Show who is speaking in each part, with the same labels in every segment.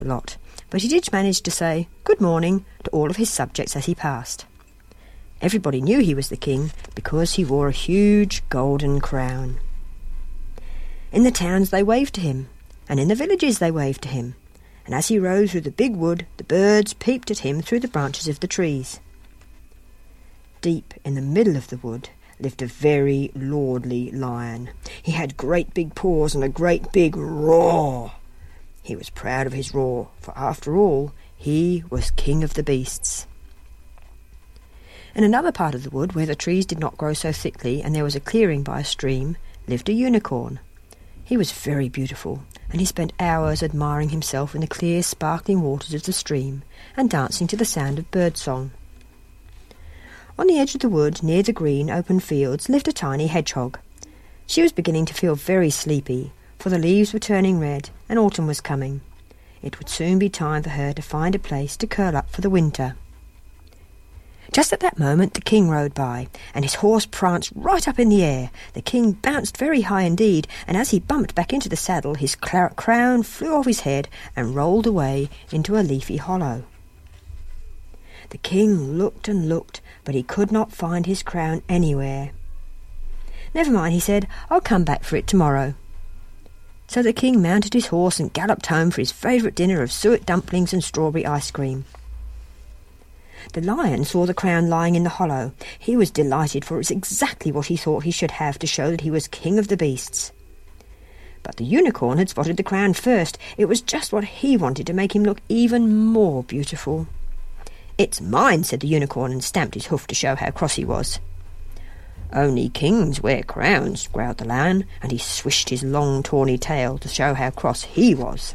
Speaker 1: a lot, but he did manage to say good morning to all of his subjects as he passed. Everybody knew he was the king because he wore a huge golden crown. In the towns they waved to him, and in the villages they waved to him, and as he rode through the big wood, the birds peeped at him through the branches of the trees. Deep in the middle of the wood lived a very lordly lion. He had great big paws and a great big roar. He was proud of his roar, for after all, he was king of the beasts. In another part of the wood, where the trees did not grow so thickly and there was a clearing by a stream, lived a unicorn. He was very beautiful, and he spent hours admiring himself in the clear, sparkling waters of the stream and dancing to the sound of birdsong. On the edge of the wood, near the green, open fields, lived a tiny hedgehog. She was beginning to feel very sleepy, for the leaves were turning red and autumn was coming. It would soon be time for her to find a place to curl up for the winter. Just at that moment the king rode by, and his horse pranced right up in the air. The king bounced very high indeed, and as he bumped back into the saddle, his crown flew off his head and rolled away into a leafy hollow. The king looked and looked, but he could not find his crown anywhere. "Never mind," he said, "I'll come back for it tomorrow." So the king mounted his horse and galloped home for his favourite dinner of suet dumplings and strawberry ice cream. The lion saw the crown lying in the hollow. He was delighted, for it was exactly what he thought he should have to show that he was king of the beasts. But the unicorn had spotted the crown first. It was just what he wanted to make him look even more beautiful. "It's mine," said the unicorn, and stamped his hoof to show how cross he was. "Only kings wear crowns," growled the lion, and he swished his long tawny tail to show how cross he was.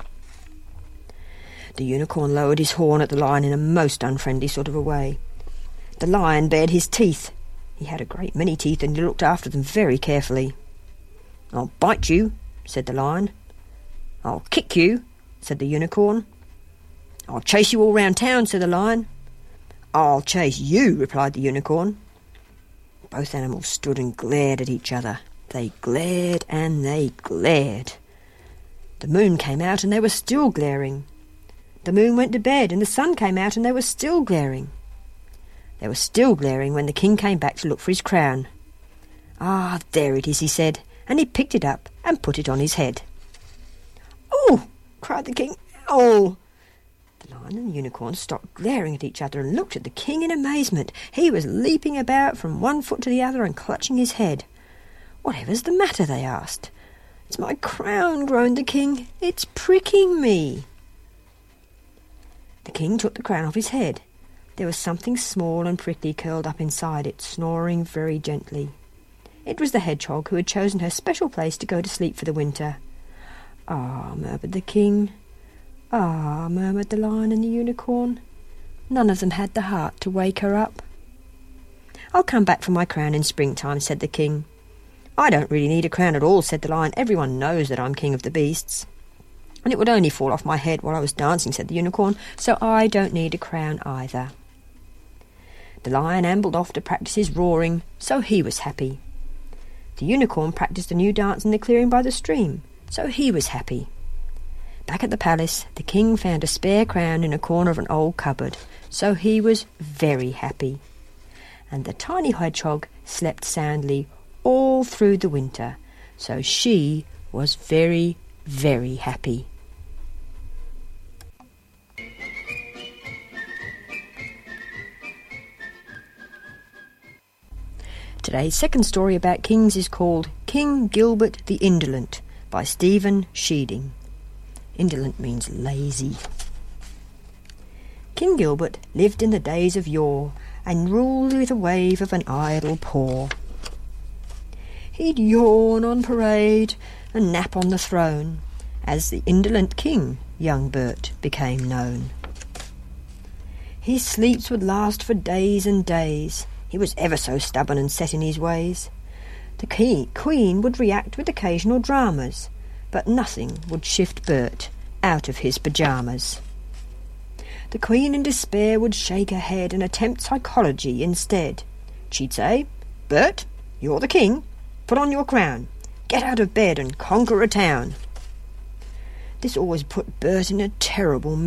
Speaker 1: The unicorn lowered his horn at the lion in a most unfriendly sort of a way. The lion bared his teeth. He had a great many teeth, and he looked after them very carefully. "I'll bite you," said the lion. "I'll kick you," said the unicorn. "I'll chase you all round town," said the lion. "I'll chase you," replied the unicorn. Both animals stood and glared at each other. They glared and they glared. The moon came out and they were still glaring. The moon went to bed and the sun came out and they were still glaring. They were still glaring when the king came back to look for his crown. "Ah, there it is," he said, and he picked it up and put it on his head. "Oh!" cried the king. "Oh!" The lion and the unicorn stopped glaring at each other and looked at the king in amazement. He was leaping about from one foot to the other and clutching his head. "Whatever's the matter?" they asked. "It's my crown," groaned the king. "It's pricking me." The king took the crown off his head. There was something small and prickly curled up inside it, snoring very gently. It was the hedgehog, who had chosen her special place to go to sleep for the winter. "Ah," murmured the king. "Ah," murmured the lion and the unicorn. None of them had the heart to wake her up. "I'll come back for my crown in springtime," said the king. "I don't really need a crown at all," said the lion. "Everyone knows that I'm king of the beasts." "And it would only fall off my head while I was dancing," said the unicorn, "so I don't need a crown either." The lion ambled off to practice his roaring, so he was happy. The unicorn practiced a new dance in the clearing by the stream, so he was happy. Back at the palace, the king found a spare crown in a corner of an old cupboard, so he was very happy. And the tiny hedgehog slept soundly all through the winter, so she was very, very happy. Today's second story about kings is called King Gilbert the Indolent by Stephen Sheeding. Indolent means lazy. King Gilbert lived in the days of yore and ruled with a wave of an idle paw. He'd yawn on parade and nap on the throne, as the indolent king, young Bert, became known. His sleeps would last for days and days. He was ever so stubborn and set in his ways. The queen would react with occasional dramas, but nothing would shift Bert out of his pyjamas. The queen in despair would shake her head and attempt psychology instead. She'd say, "Bert, you're the king. Put on your crown. Get out of bed and conquer a town." This always put Bert in a terrible